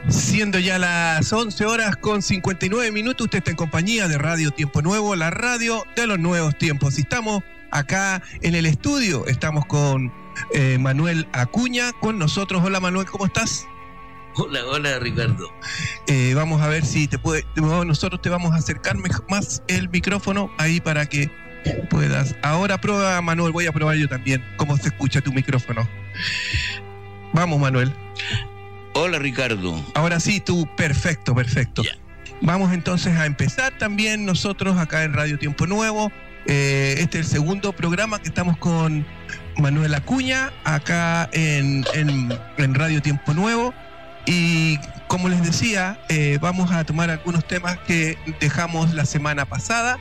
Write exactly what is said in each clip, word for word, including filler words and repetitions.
Siendo ya las once horas con cincuenta y nueve minutos, usted está en compañía de Radio Tiempo Nuevo, la radio de los nuevos tiempos. Y estamos acá en el estudio, estamos con eh, Manuel Acuña, con nosotros. Hola Manuel, ¿cómo estás? Hola, hola Ricardo. Eh, vamos a ver si te puede, nosotros te vamos a acercar más el micrófono ahí para que puedas. Ahora prueba Manuel, voy a probar yo también cómo se escucha tu micrófono. Vamos Manuel. Hola Ricardo. Ahora sí, tú, perfecto, perfecto. Ya. Vamos entonces a empezar también nosotros acá en Radio Tiempo Nuevo. Eh, este es el segundo programa que estamos con Manuel Acuña acá en, en, en Radio Tiempo Nuevo. Y como les decía, eh, vamos a tomar algunos temas que dejamos la semana pasada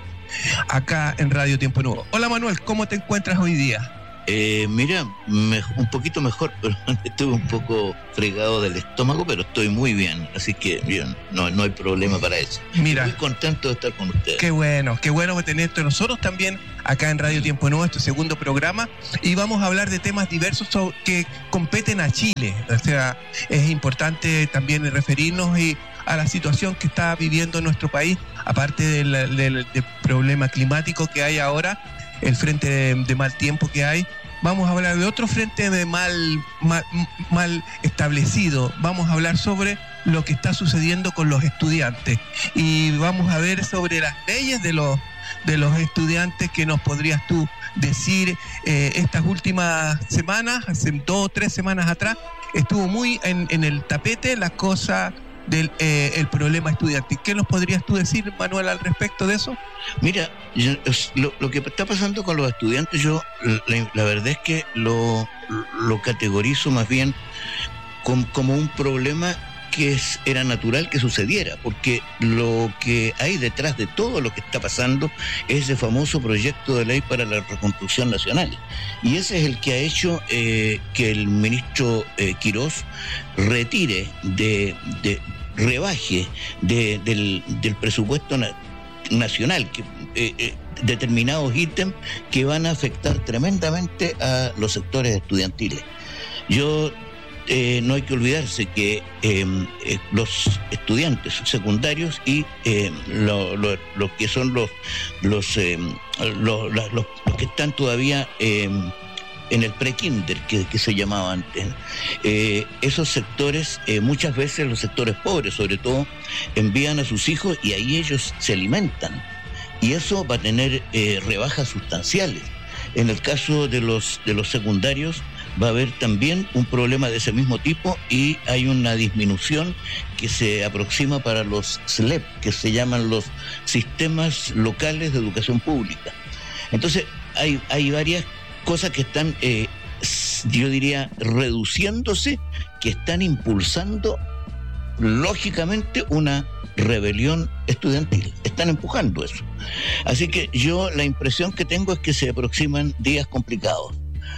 acá en Radio Tiempo Nuevo. Hola Manuel, ¿cómo te encuentras hoy día? Eh, mira, me, un poquito mejor, pero estuve un poco fregado del estómago, pero estoy muy bien, así que bien, no, no hay problema para eso. Mira, estoy contento de estar con ustedes. Qué bueno, qué bueno tenerte nosotros también acá en Radio Tiempo Nuevo, este segundo programa, y vamos a hablar de temas diversos que competen a Chile. O sea, es importante también referirnos y a la situación que está viviendo nuestro país, aparte del, del, del problema climático que hay ahora, el frente de, de mal tiempo que hay. Vamos a hablar de otro frente de mal, mal, mal establecido. Vamos a hablar sobre lo que está sucediendo con los estudiantes. Y vamos a ver sobre las leyes de los, de los estudiantes que nos podrías tú decir. Eh, estas últimas semanas, hace dos o tres semanas atrás, estuvo muy en, en el tapete la cosa del eh, el problema estudiantil. ¿Qué nos podrías tú decir, Manuel, al respecto de eso? Mira, yo, lo, lo que está pasando con los estudiantes, yo la, la verdad es que lo, lo categorizo más bien como, como un problema que es, era natural que sucediera, porque lo que hay detrás de todo lo que está pasando es ese famoso proyecto de ley para la reconstrucción nacional, y ese es el que ha hecho eh, que el ministro eh, Quirós retire de, de rebaje de, del, del presupuesto na, nacional que eh, eh, determinados ítems que van a afectar tremendamente a los sectores estudiantiles. Yo Eh, no hay que olvidarse que eh, eh, los estudiantes secundarios y eh, lo, lo, lo que son los los, eh, los, los, los que están todavía eh, en el pre-kinder, que, que se llamaba antes, eh, esos sectores, eh, muchas veces los sectores pobres sobre todo, envían a sus hijos y ahí ellos se alimentan, y eso va a tener eh, rebajas sustanciales. En el caso de los de los secundarios va a haber también un problema de ese mismo tipo, y hay una disminución que se aproxima para los S L E P, que se llaman los sistemas locales de educación pública. Entonces hay, hay varias cosas que están, eh, yo diría, reduciéndose, que están impulsando lógicamente una rebelión estudiantil, están empujando eso. Así que yo la impresión que tengo es que se aproximan días complicados.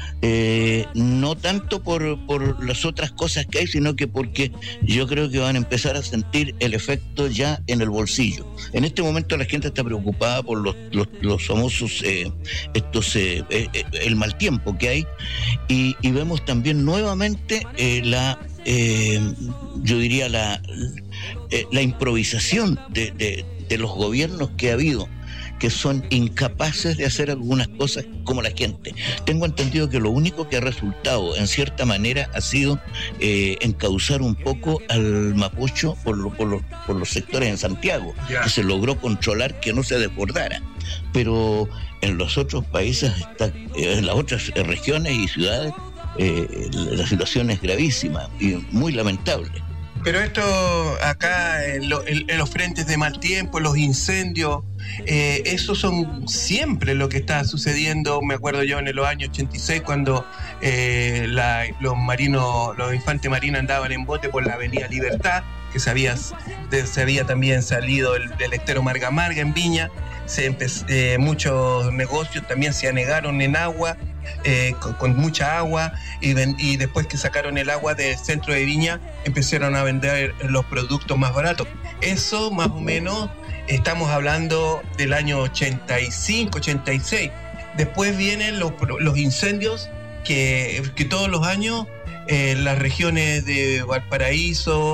Eh, no tanto por, por las otras cosas que hay, sino que porque yo creo que van a empezar a sentir el efecto ya en el bolsillo. En este momento la gente está preocupada por los, los, los famosos eh, estos eh, eh, el mal tiempo que hay, y, y vemos también nuevamente eh, la eh, yo diría la eh, la improvisación de, de, de los gobiernos que ha habido, que son incapaces de hacer algunas cosas como la gente. Tengo entendido que lo único que ha resultado, en cierta manera, ha sido eh, encauzar un poco al mapucho por, lo, por, los, por los sectores en Santiago, yeah. que se logró controlar que no se desbordara. Pero en los otros países, está, en las otras regiones y ciudades, eh, la situación es gravísima y muy lamentable. Pero esto acá, en, lo, en, en los frentes de mal tiempo, los incendios, eh, eso son siempre lo que está sucediendo. Me acuerdo yo en los años ochenta y seis, cuando eh, la, los marinos, los infantes marinos andaban en bote por la avenida Libertad, que se había, se había también salido el, del estero Marga Marga en Viña. Se empezó, eh, muchos negocios también se anegaron en agua, eh, con, con mucha agua, y, ven, y después que sacaron el agua del centro de Viña, empezaron a vender los productos más baratos. Eso más o menos estamos hablando del año ochenta y cinco, ochenta y seis. Después vienen los, los incendios que, que todos los años eh, las regiones de Valparaíso,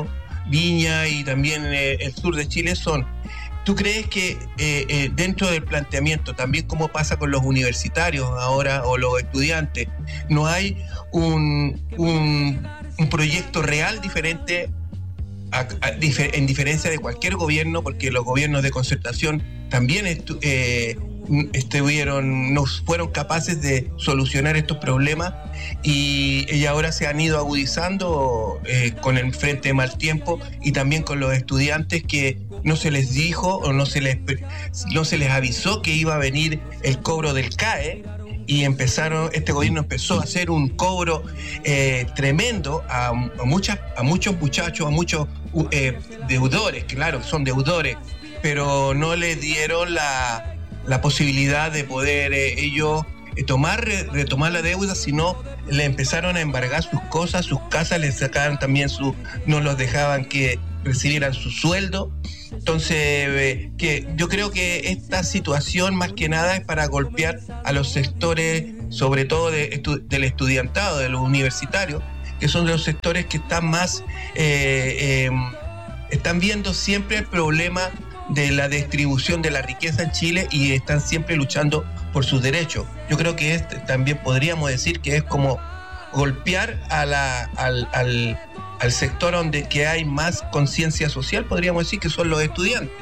Viña y también eh, el sur de Chile son. ¿Tú crees que eh, eh, dentro del planteamiento, también como pasa con los universitarios ahora o los estudiantes, no hay un, un, un proyecto real diferente a, a, difer, en diferencia de cualquier gobierno? Porque los gobiernos de concertación también estu, eh, estuvieron, no fueron capaces de solucionar estos problemas y, y ahora se han ido agudizando eh, con el frente de mal tiempo y también con los estudiantes que no se les dijo o no se les no se les avisó que iba a venir el cobro del C A E y empezaron, este gobierno empezó a hacer un cobro eh, tremendo a, a muchas a muchos muchachos, a muchos eh, deudores, claro, son deudores, pero no les dieron la la posibilidad de poder eh, ellos eh, tomar, retomar la deuda, sino le empezaron a embargar sus cosas, sus casas, les sacaban también su, no los dejaban que recibieran su sueldo. Entonces, eh, que yo creo que esta situación más que nada es para golpear a los sectores, sobre todo de estu- del estudiantado, de los universitarios, que son de los sectores que están más, eh, eh, están viendo siempre el problema de la distribución de la riqueza en Chile y están siempre luchando por sus derechos. Yo creo que este, también podríamos decir que es como golpear a la, al, al, al sector donde que hay más conciencia social, podríamos decir que son los estudiantes.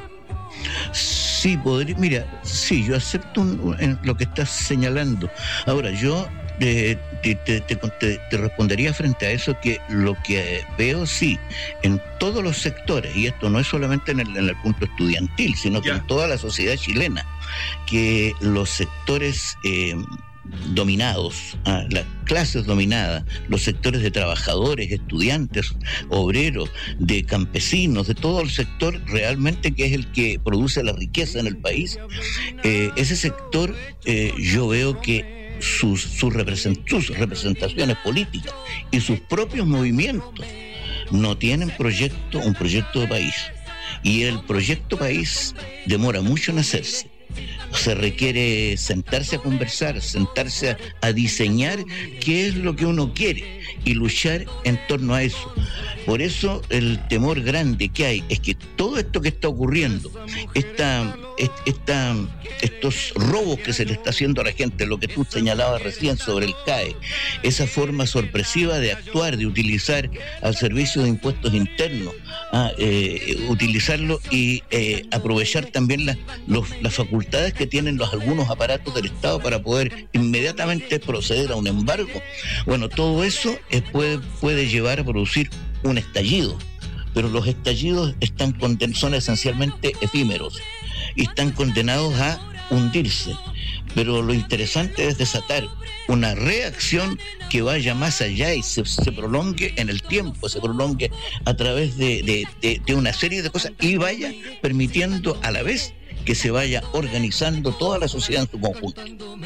Sí, podría, mira, sí, yo acepto un, en lo que estás señalando. Ahora, yo eh, te, te, te, te, te respondería frente a eso que lo que veo, sí, en todos los sectores, y esto no es solamente en el, en el punto estudiantil, sino que yeah. en toda la sociedad chilena, que los sectores eh, dominados, ah, las clases dominadas, los sectores de trabajadores, estudiantes, obreros, de campesinos, de todo el sector realmente que es el que produce la riqueza en el país, eh, ese sector eh, yo veo que sus, sus, represent, sus representaciones políticas y sus propios movimientos no tienen proyecto, un proyecto de país, y el proyecto país demora mucho en hacerse. Se requiere sentarse a conversar, sentarse a, a diseñar qué es lo que uno quiere y luchar en torno a eso. Por eso el temor grande que hay es que todo esto que está ocurriendo, esta, esta, estos robos que se le está haciendo a la gente, lo que tú señalabas recién sobre el C A E, esa forma sorpresiva de actuar, de utilizar al servicio de impuestos internos, a, eh, utilizarlo y eh, aprovechar también la, los, las facultades que tienen los algunos aparatos del Estado para poder inmediatamente proceder a un embargo. Bueno, todo eso eh, puede, puede llevar a producir un estallido, pero los estallidos están conden- son esencialmente efímeros y están condenados a hundirse. Pero lo interesante es desatar una reacción que vaya más allá y se, se prolongue en el tiempo, se prolongue a través de, de, de, de una serie de cosas y vaya permitiendo a la vez que se vaya organizando toda la sociedad en su conjunto.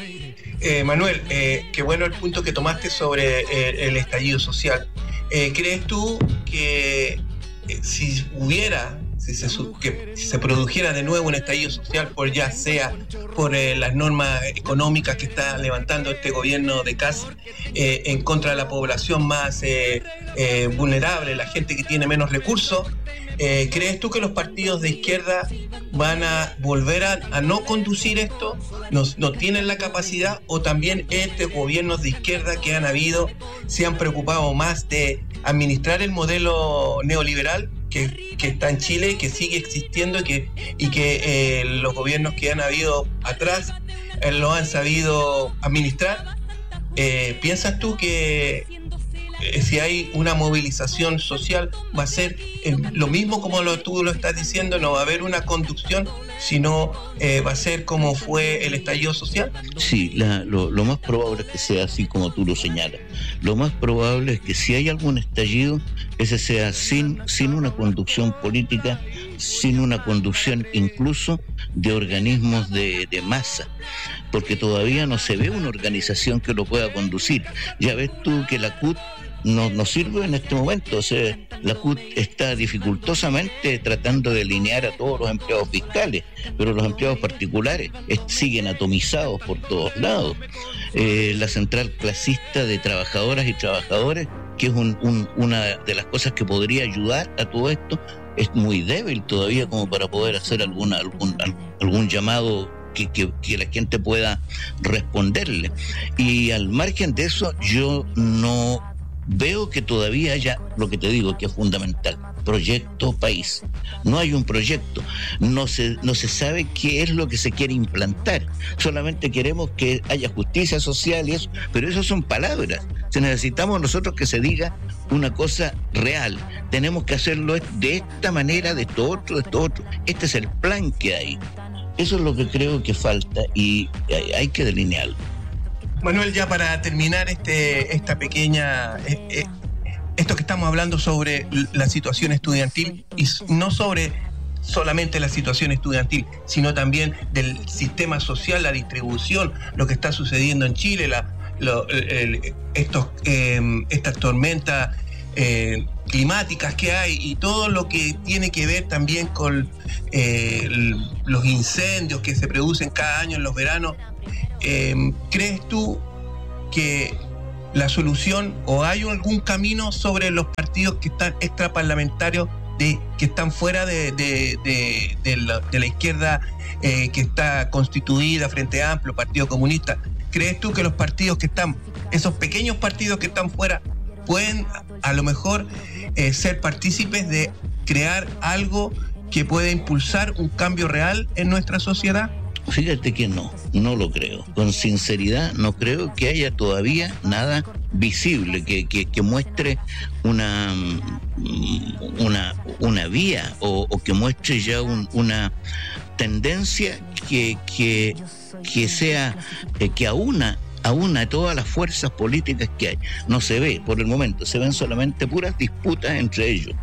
Eh, Manuel, eh, qué bueno el punto que tomaste sobre eh, el estallido social. Eh, ¿Crees tú que eh, si hubiera, si se, que si se produjera de nuevo un estallido social, por ya sea por eh, las normas económicas que está levantando este gobierno de Kast eh, en contra de la población más eh, eh, vulnerable, la gente que tiene menos recursos, eh, ¿crees tú que los partidos de izquierda van a volver a, a no conducir esto? ¿No, no tienen la capacidad? ¿O también estos gobiernos de izquierda que han habido se han preocupado más de administrar el modelo neoliberal que, que está en Chile, que sigue existiendo y que, y que eh, los gobiernos que han habido atrás eh, lo han sabido administrar? Eh, ¿Piensas tú que eh, si hay una movilización social va a ser eh, lo mismo como lo, tú lo estás diciendo? ¿No va a haber una conducción, sino eh, va a ser como fue el estallido social? Sí, la, lo, lo más probable es que sea así como tú lo señalas. Lo más probable es que si hay algún estallido, ese sea sin, sin una conducción política, sin una conducción incluso de organismos de, de masa, porque todavía no se ve una organización que lo pueda conducir. Ya ves tú que la C U T no, no sirve en este momento. O sea, la C U T está dificultosamente tratando de alinear a todos los empleados fiscales, pero los empleados particulares es, siguen atomizados por todos lados. Eh, la central clasista de trabajadoras y trabajadores que es un, un, una de las cosas que podría ayudar a todo esto, es muy débil todavía como para poder hacer alguna, algún, algún llamado que, que, que la gente pueda responderle. Y al margen de eso, yo no veo que todavía haya, lo que te digo, que es fundamental, proyecto país. No hay un proyecto, no se, no se sabe qué es lo que se quiere implantar. Solamente queremos que haya justicia social y eso, pero eso son palabras. Si necesitamos nosotros que se diga una cosa real, tenemos que hacerlo de esta manera, de esto otro, de esto otro. Este es el plan que hay. Eso es lo que creo que falta y hay, hay que delinearlo. Manuel, ya para terminar este esta pequeña eh, eh, esto que estamos hablando sobre la situación estudiantil, y no sobre solamente la situación estudiantil, sino también del sistema social, la distribución, lo que está sucediendo en Chile, la, lo, el, estos eh, estas tormentas eh, climáticas que hay y todo lo que tiene que ver también con eh, los incendios que se producen cada año en los veranos. Eh, ¿Crees tú que la solución, o hay algún camino sobre los partidos que están extraparlamentarios, de, que están fuera de, de, de, de, la, de la izquierda eh, que está constituida, Frente Amplio, Partido Comunista? ¿Crees tú que los partidos que están, esos pequeños partidos que están fuera, pueden a lo mejor eh, ser partícipes de crear algo que pueda impulsar un cambio real en nuestra sociedad? Fíjate que no, no lo creo. Con sinceridad, no creo que haya todavía nada visible que, que, que muestre una, una, una vía o, o que muestre ya un, una tendencia que, que, que sea, eh, que aúna aúna todas las fuerzas políticas que hay. No se ve por el momento, se ven solamente puras disputas entre ellos.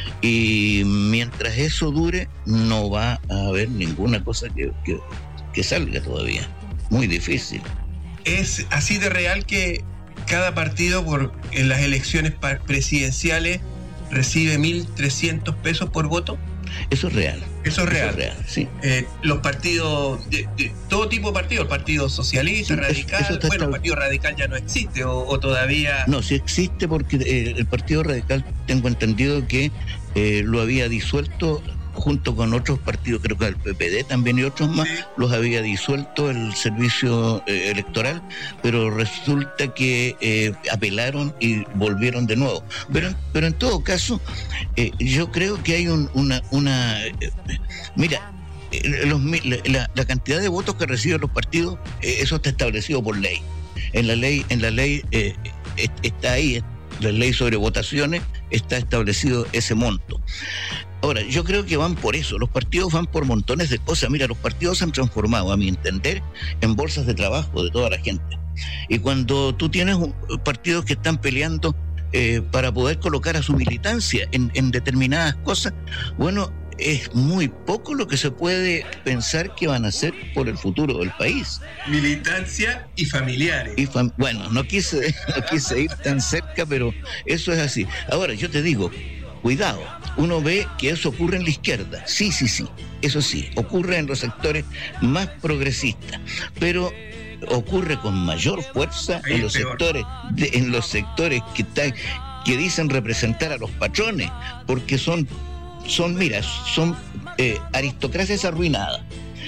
Y mientras eso dure, no va a haber ninguna cosa que, que, que salga todavía. Muy difícil. Es así de real que cada partido por en las elecciones presidenciales recibe mil trescientos pesos por voto. Eso es real. Eso es real. Eso es real, sí. Eh, los partidos, de, de todo tipo de partidos, el Partido Socialista, sí, Radical, eso, eso bueno, el Partido Radical ya no existe o, o todavía... No, sí existe porque eh, el Partido Radical, tengo entendido que eh, lo había disuelto junto con otros partidos, creo que el P P D también y otros más, sí. Los había disuelto el servicio eh, electoral, pero resulta que eh, apelaron y volvieron de nuevo. Pero, pero en todo caso, eh, yo creo que hay un, una... una eh, mira, eh, los, la, la cantidad de votos que reciben los partidos, eh, eso está establecido por ley. En la ley, en la ley eh, está ahí, la ley sobre votaciones, está establecido ese monto. Ahora, yo creo que van por eso, los partidos van por montones de cosas. Mira, los partidos se han transformado, a mi entender, en bolsas de trabajo de toda la gente. Y cuando tú tienes partidos que están peleando eh, para poder colocar a su militancia en, en determinadas cosas, bueno, es muy poco lo que se puede pensar que van a hacer por el futuro del país. Militancia y familiares. Y fam- bueno, no quise, no quise ir tan cerca, pero eso es así. Ahora, yo te digo, cuidado, uno ve que eso ocurre en la izquierda, sí, sí, sí, eso sí, ocurre en los sectores más progresistas, pero ocurre con mayor fuerza en los sectores, de, en los sectores que están, que dicen representar a los patrones, porque son, son, mira, son eh, aristocracias arruinadas,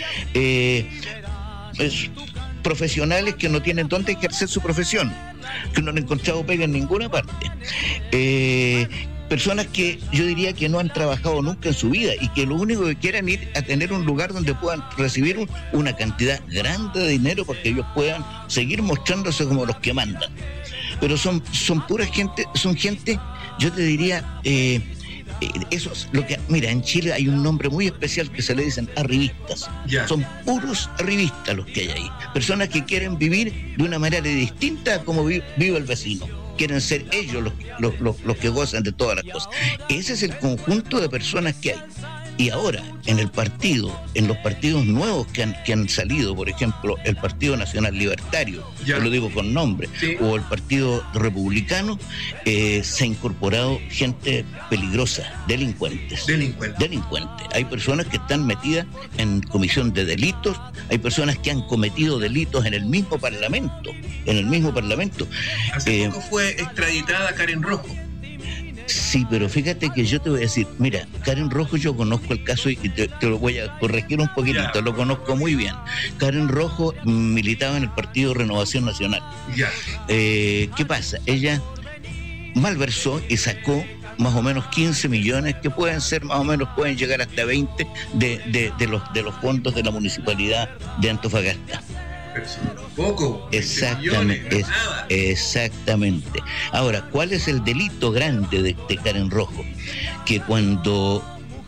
eh, es, profesionales que no tienen dónde ejercer su profesión, que no han encontrado pega en ninguna parte. Eh, Personas que yo diría que no han trabajado nunca en su vida y que lo único que quieren ir a tener un lugar donde puedan recibir un, una cantidad grande de dinero para que ellos puedan seguir mostrándose como los que mandan. Pero son, son pura gente, son gente, yo te diría, eh, eh, eso es lo que, mira, en Chile hay un nombre muy especial que se le dicen arribistas. Yeah. Son puros arribistas los que hay ahí. Personas que quieren vivir de una manera distinta a como vive, vive el vecino. Quieren ser ellos los, los, los, los que gozan de todas las cosas. Ese es el conjunto de personas que hay. Y ahora, en el partido, en los partidos nuevos que han, que han salido, por ejemplo, el Partido Nacional Libertario, yo lo digo con nombre, sí, o el Partido Republicano, eh, se ha incorporado gente peligrosa, delincuentes. Delincuentes. Delincuentes. Hay personas que están metidas en comisión de delitos, hay personas que han cometido delitos en el mismo Parlamento, en el mismo Parlamento. Hace eh, poco fue extraditada Karen Rojo. Sí, pero fíjate que yo te voy a decir, mira, Karen Rojo, yo conozco el caso y te, te lo voy a corregir un poquitito, yeah. Lo conozco muy bien. Karen Rojo militaba en el Partido Renovación Nacional. Yeah. Eh, ¿Qué pasa? Ella malversó y sacó más o menos quince millones, que pueden ser más o menos, pueden llegar hasta veinte de, de, de, los, de los fondos de la Municipalidad de Antofagasta. Pero eso no es poco. Exactamente, millones, no es nada. Exactamente. Ahora, ¿cuál es el delito grande de, de Karen Rojo? Que cuando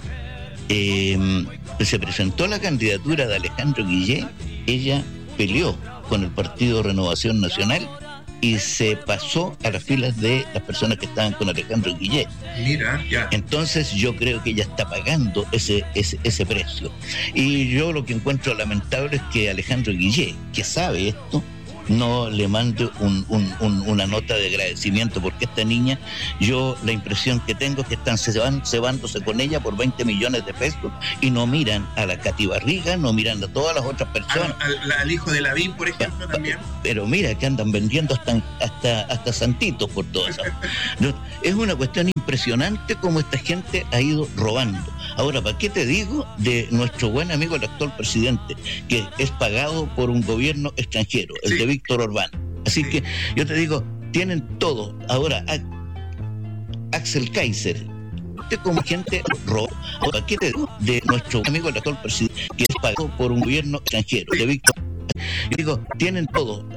eh, se presentó la candidatura de Alejandro Guillé, ella peleó con el Partido Renovación Nacional y se pasó a las filas de las personas que estaban con Alejandro Guillé. Mira, ya. Entonces yo creo que ella está pagando ese, ese, ese precio. Y yo lo que encuentro lamentable es que Alejandro Guillé, que sabe esto, no le mande un, un, un, una nota de agradecimiento, porque esta niña, yo la impresión que tengo es que están cebándose con ella por veinte millones de pesos y no miran a la Cati Barriga, no miran a todas las otras personas. Al, al, al hijo de Lavín, por ejemplo, también. Pero mira que andan vendiendo hasta, hasta, hasta santitos por todo eso. Es una cuestión impresionante cómo esta gente ha ido robando. Ahora, ¿para qué te digo de nuestro buen amigo el actual presidente, que es pagado por un gobierno extranjero, el sí. de Víctor Orbán? Así sí. que yo te digo, tienen todo. Ahora, Axel Kaiser, como gente roba. Ahora, ¿para qué te digo de nuestro amigo el actual presidente, que es pagado por un gobierno extranjero, de Víctor? Yo digo, tienen todo.